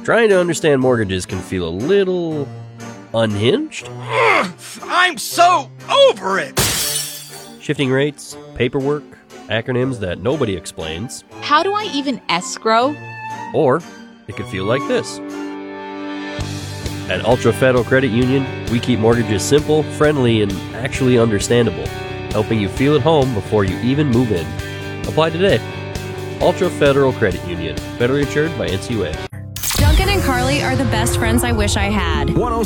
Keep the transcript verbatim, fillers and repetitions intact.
Trying to understand mortgages can feel a little unhinged. I'm so over it! Shifting rates, paperwork, acronyms that nobody explains. How do I even escrow? Or it could feel like this. At Ultra Federal Credit Union, we keep mortgages simple, friendly, and actually understandable, helping you feel at home before you even move in. Apply today. Ultra Federal Credit Union, federally insured by N C U A. Duncan and Carly are the best friends I wish I had. one oh